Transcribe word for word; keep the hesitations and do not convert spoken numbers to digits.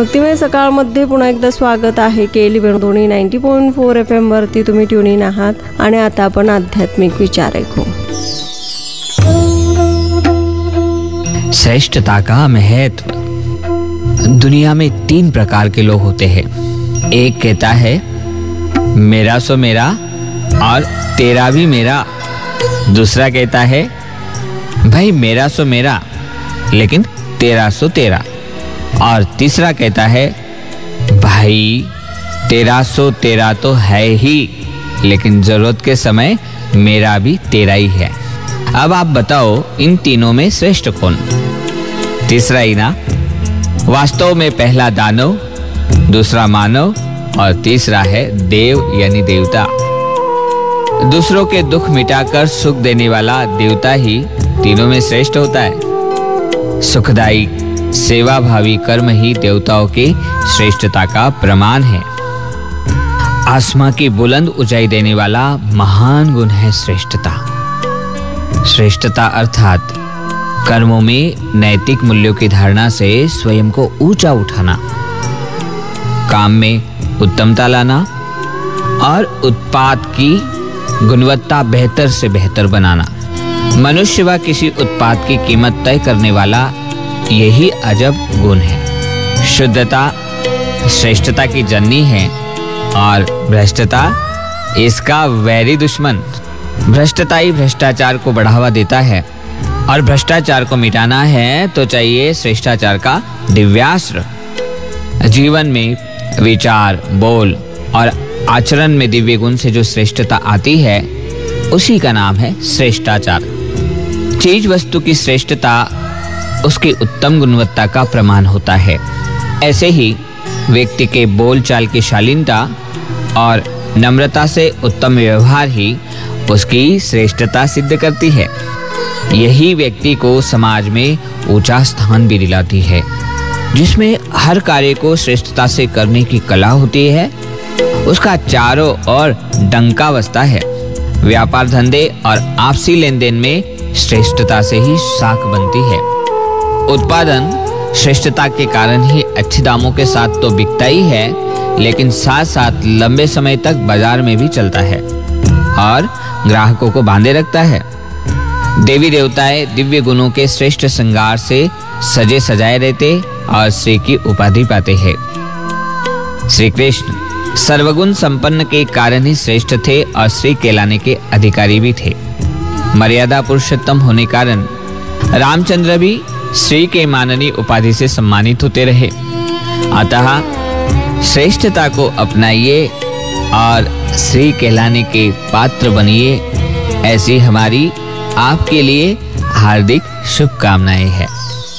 भक्तिमय सकाळमध्ये पुन्हा एकदा स्वागत आहे केली बेणधोणी ninety point four F M वरती तुम्ही ट्यून इन आहात आणि आता आपण आध्यात्मिक विचार ऐकू। श्रेष्ठता का महत्व। दुनिया में तीन प्रकार के लोग होते हैं। एक कहता है मेरा सो मेरा और तेरा भी मेरा। दूसरा कहता है भाई मेरा सो मेरा लेकिन तेरा सो तेरा। और तीसरा कहता है भाई तेरा सो तेरा तो है ही लेकिन जरूरत के समय मेरा भी तेरा ही है। अब आप बताओ इन तीनों में श्रेष्ठ कौन? तीसरा ही ना। वास्तव में पहला दानव, दूसरा मानव और तीसरा है देव यानी देवता। दूसरों के दुख मिटाकर सुख देने वाला देवता ही तीनों में श्रेष्ठ होता है। सुखदायी सेवा भावी कर्म ही देवताओं की श्रेष्ठता का प्रमाण है। आसमां की बुलंद ऊंचाई देने वाला महान गुण है श्रेष्ठता। श्रेष्ठता अर्थात कर्मों में नैतिक मूल्यों की धारणा से स्वयं को ऊंचा उठाना, काम में उत्तमता लाना और उत्पाद की गुणवत्ता बेहतर से बेहतर बनाना। मनुष्य व किसी उत्पाद की कीमत तय करने वाला यही अजब गुण है। शुद्धता श्रेष्ठता की जननी है और भ्रष्टता इसका वैरी दुश्मन। भ्रष्टता ही भ्रष्टाचार को बढ़ावा देता है और भ्रष्टाचार को मिटाना है तो चाहिए श्रेष्ठाचार का दिव्यास्त्र। जीवन में विचार, बोल और आचरण में दिव्य गुण से जो श्रेष्ठता आती है उसी का नाम है श्रेष्ठाचार। चीज वस्तु की श्रेष्ठता उसकी उत्तम गुणवत्ता का प्रमाण होता है। ऐसे ही व्यक्ति के बोल चाल की शालीनता और नम्रता से उत्तम व्यवहार ही उसकी श्रेष्ठता सिद्ध करती है। यही व्यक्ति को समाज में ऊंचा स्थान भी दिलाती है। जिसमें हर कार्य को श्रेष्ठता से करने की कला होती है उसका चारों ओर डंका बजता है। व्यापार धंधे और आपसी लेन देन में श्रेष्ठता से ही साख बनती है। उत्पादन श्रेष्ठता के कारण ही अच्छे दामों के साथ तो बिकता ही है लेकिन साथ साथ लंबे समय तक बाजार में भी चलता है और ग्राहकों को बांधे रखता है। देवी देवताएं दिव्य गुणों के श्रेष्ठ श्रृंगार से सजे सजाए रहते और श्री की उपाधि पाते हैं। श्री कृष्ण सर्वगुण संपन्न के कारण ही श्रेष्ठ थे और श्री कहलाने के अधिकारी भी थे। मर्यादा पुरुषोत्तम होने कारण रामचंद्र भी श्री के माननीय उपाधि से सम्मानित होते रहे। अतः श्रेष्ठता को अपनाइए और श्री कहलाने के पात्र बनिए। ऐसी हमारी आपके लिए हार्दिक शुभकामनाएं हैं।